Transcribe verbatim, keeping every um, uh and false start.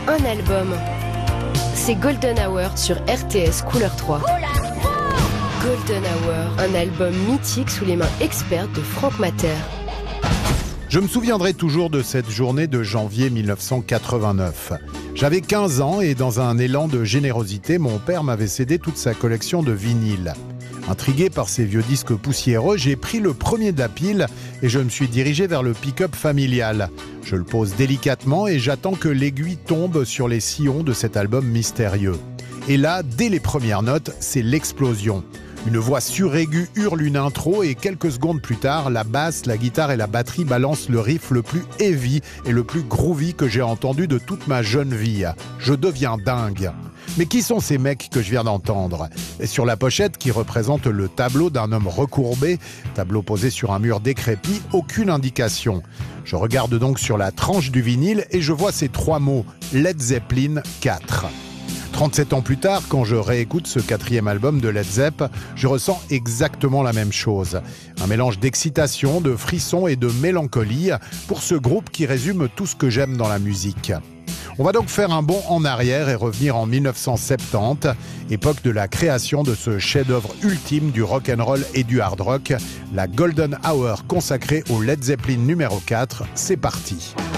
un album. C'est Golden Hour sur R T S Couleur trois. Golden Hour, un album mythique sous les mains expertes de Franck Matter. Je me souviendrai toujours de cette journée de janvier mille neuf cent quatre-vingt-neuf. J'avais quinze ans et dans un élan de générosité, mon père m'avait cédé toute sa collection de vinyles. Intrigué par ces vieux disques poussiéreux, j'ai pris le premier de la pile et je me suis dirigé vers le pick-up familial. Je le pose délicatement et j'attends que l'aiguille tombe sur les sillons de cet album mystérieux. Et là, dès les premières notes, c'est l'explosion. Une voix suraiguë hurle une intro et quelques secondes plus tard, la basse, la guitare et la batterie balancent le riff le plus heavy et le plus groovy que j'ai entendu de toute ma jeune vie. Je deviens dingue. Mais qui sont ces mecs que je viens d'entendre ? Et sur la pochette, qui représente le tableau d'un homme recourbé, tableau posé sur un mur décrépit, aucune indication. Je regarde donc sur la tranche du vinyle et je vois ces trois mots, Led Zeppelin quatre. trente-sept ans plus tard, quand je réécoute ce quatrième album de Led Zepp, je ressens exactement la même chose. Un mélange d'excitation, de frissons et de mélancolie pour ce groupe qui résume tout ce que j'aime dans la musique. On va donc faire un bond en arrière et revenir en mille neuf cent soixante-dix, époque de la création de ce chef-d'œuvre ultime du rock'n'roll et du hard rock, la Golden Hour consacrée au Led Zeppelin numéro quatre. C'est parti.